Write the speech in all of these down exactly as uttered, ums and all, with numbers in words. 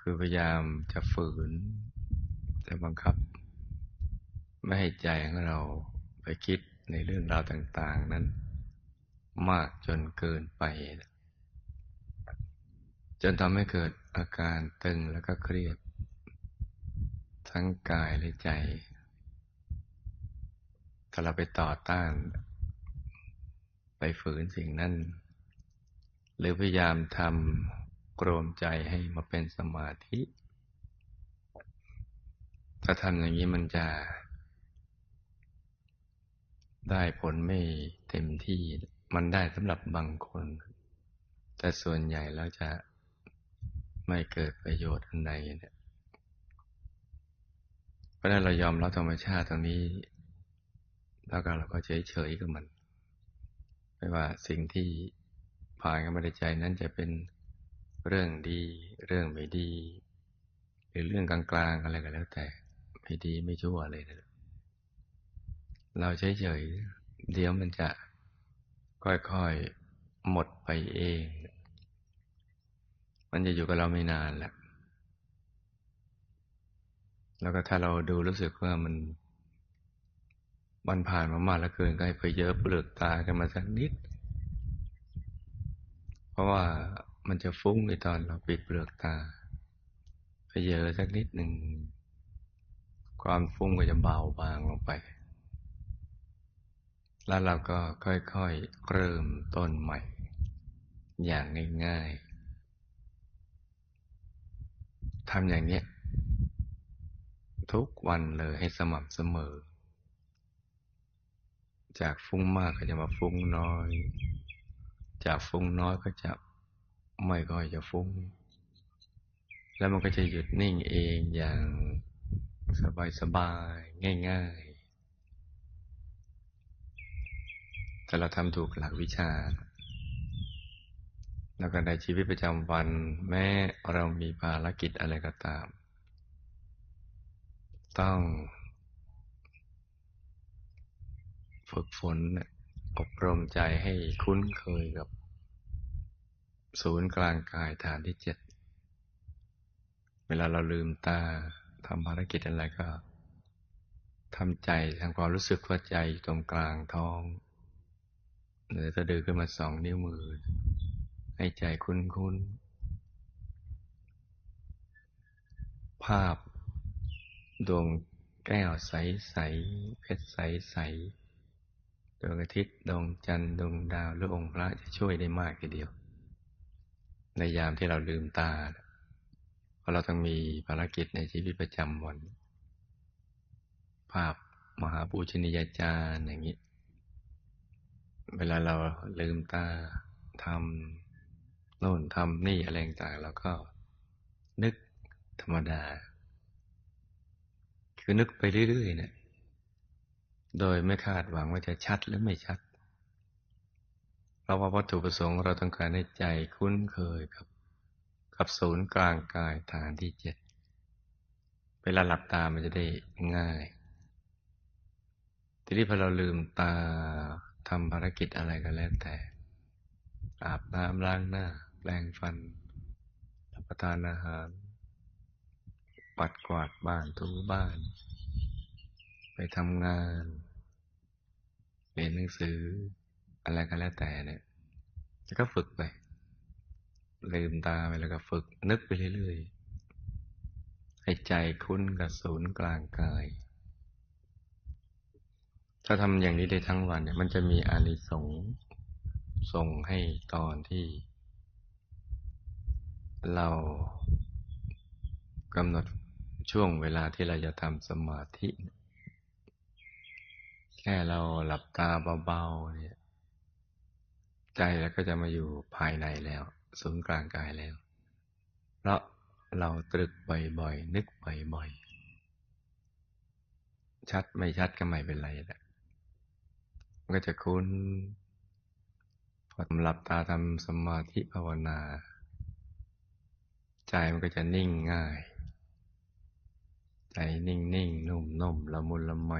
คือพยายามจะฝืนจะบังคับไม่ให้ใจของเราไปคิดในเรื่องราวต่างๆนั้นมากจนเกินไปจนทำให้เกิดอาการตึงแล้วก็เครียดทั้งกายและใจถ้าเราไปต่อต้านไปฝืนสิ่งนั้นหรือพยายามทำกรวมใจให้มาเป็นสมาธิถ้าทำอย่างนี้มันจะได้ผลไม่เต็มที่มันได้สำหรับบางคนแต่ส่วนใหญ่แล้วจะไม่เกิดประโยชน์อันใดเนี่ยเพราะนั้นเรายอมรับธรรมชาติตรงนี้แล้วก็เราก็เฉยๆกับมันไม่ว่าสิ่งที่ผ่านเข้ามาในใจนั้นจะเป็นเรื่องดีเรื่องไม่ดีหรือเรื่องกลางๆอะไรก็แล้วแต่ไม่ดีไม่ชั่วอะไรนะเราเฉยๆเดี๋ยวมันจะค่อยๆหมดไปเองมันจะอยู่กับเราไม่นานแหละแล้วก็ถ้าเราดูรู้สึกว่ามันมันผ่านมามากแล้วเกินก็ให้ไปเยอะเปลือกตากันมาสักนิดเพราะว่ามันจะฟุ้งในตอนเราปิดเปลือกตาไปเยอะสักนิดหนึ่งความฟุ้งก็จะเบาบางลงไปแล้วเราก็ค่อยๆเริ่มต้นใหม่อย่างง่ายๆทำอย่างนี้ทุกวันเลยให้สม่ำเสมอจากฟุ้งมากก็จะมาฟุ้งน้อยจากฟุ้งน้อยก็จะไม่ค่อยจะฟุ้งแล้วมันก็จะหยุดนิ่งเองอย่างสบายๆง่ายๆแต่เราทำถูกหลักวิชาแล้วก็ในชีวิตประจำวันแม้เรามีภารกิจอะไรก็ตามต้องฝึกฝนอบรมใจให้คุ้นเคยกับศูนย์กลางกายฐานที่เจ็ดเวลาเราลืมตาทำภารกิจอะไรก็ทำใจทำความรู้สึกว่าใจอยู่ตรงกลางท้องหรือจะดึงขึ้นมาสองนิ้วมือให้ใจคุ้นๆภาพดวงแก้วใสๆเพชรใสๆดวงอาทิตย์ดวงจันทร์ดวงดาวหรือองค์พระจะช่วยได้มากทีเดียวในยามที่เราลืมตาเพราะเราต้องมีภารกิจในชีวิตประจำวันภาพมหาปูชนียาจารย์อย่างนี้เวลาเราลืมตาทำโน่นทำนี่อะไรต่างๆเราก็นึกธรรมดาคือนึกไปเรื่อยๆเนี่ยโดยไม่คาดหวังว่าจะชัดหรือไม่ชัดเพราะว่าวัตถุประสงค์เราต้องการให้ใจคุ้นเคยกับกับศูนย์กลางกายฐานที่เจ็ดเวลาหลับตามันจะได้ง่ายทีนี้พอเราลืมตาทำภารกิจอะไรก็แล้วแต่อาบน้ำล้างหน้าแปรงฟันรับประทานอาหารปัดกวาดบ้านถูบ้านไปทำงานเรียนหนังสืออะไรก็แล้วแต่เนี่ยแล้วก็ฝึกไปลืมตาไปแล้วก็ฝึกนึกไปเรื่อยๆให้ใจคุ้นกับศูนย์กลางกายถ้าทำอย่างนี้ได้ทั้งวันเนี่ยมันจะมีอานิสงส์ส่งให้ตอนที่เรากำหนดช่วงเวลาที่เราจะทำสมาธิแค่เราหลับตาเบาๆเนี่ยใจเราก็จะมาอยู่ภายในแล้วศูนย์กลางกายแล้วเพราะเราตรึกบ่อยๆนึกบ่อยๆชัดไม่ชัดก็ไม่เป็นไรแหละมันก็จะคุ้นพอหลับตาทำสมาธิภาวนาใจมันก็จะนิ่งง่ายใจนิ่งนิ่งนุ่มนุ่มละมุนละไม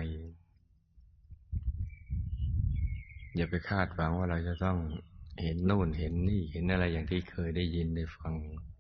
อย่าไปคาดหวังว่าเราจะต้องเห็นนู่นเห็นนี่เห็นอะไรอย่างที่เคยได้ยินได้ฟัง